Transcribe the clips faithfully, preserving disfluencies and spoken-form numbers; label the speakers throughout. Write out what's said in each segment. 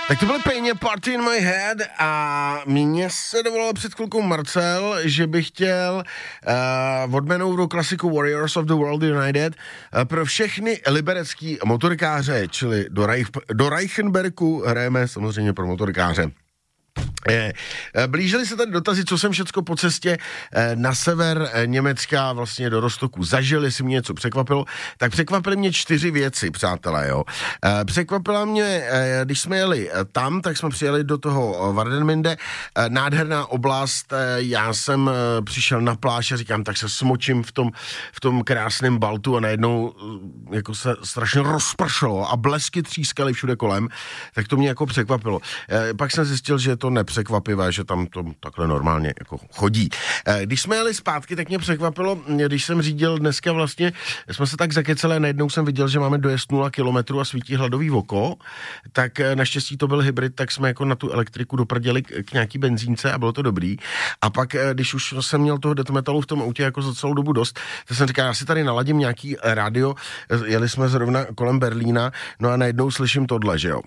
Speaker 1: Tak to byly pejně Party in my head a mě se dovolal před chvilkou Marcel, že bych chtěl uh, odjmenout klasiku Warriors of the World United uh, pro všechny liberecký motorkáře, čili do, Reich, do Reichenbergu hrajeme samozřejmě pro motorkáře. Blížily se tady dotazy, co jsem všecko po cestě na sever Německa vlastně do Rostoku zažil, jestli mě něco překvapilo, tak překvapily mě čtyři věci, přátelé, jo. Překvapila mě, když jsme jeli tam, tak jsme přijeli do toho Warnemünde, nádherná oblast, já jsem přišel na pláž a říkám, tak se smočím v tom, v tom krásném Baltu a najednou jako se strašně rozpršelo a blesky třískaly všude kolem, tak to mě jako překvapilo. Pak jsem zjistil, že je to nepřekvapivé, že tam to takhle normálně jako chodí. Když jsme jeli zpátky, tak mě překvapilo, když jsem řídil dneska vlastně, jsme se tak zakeceli a najednou jsem viděl, že máme dojezd nula kilometrů a svítí hladový oko, tak naštěstí to byl hybrid, tak jsme jako na tu elektriku doprděli k, k nějaký benzínce a bylo to dobrý. A pak, když už jsem měl toho death metalu v tom autě jako za celou dobu dost, tak jsem říkal, já si tady naladím nějaký rádio, jeli jsme zrovna kolem Berlína, no a najednou slyším tohle, že jo.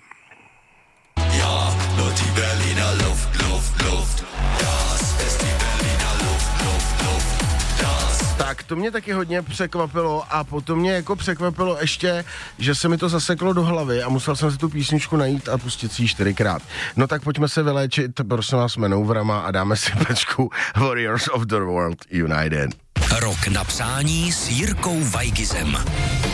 Speaker 2: Nur die Berliner Luft, Luft, Luft. Das ist die Berliner Luft, Luft, Luft. Das.
Speaker 1: Tak to mě taky hodně překvapilo a potom mě jako překvapilo ještě, že se mi to zaseklo do hlavy a musel jsem si tu písničku najít a pustit si ji čtyřikrát. No tak pojďme se vyléčit, prosím vás, Maneuverama a dáme si pečku Warriors of the World United.
Speaker 3: Rok na přání s Jirkou Weigizem.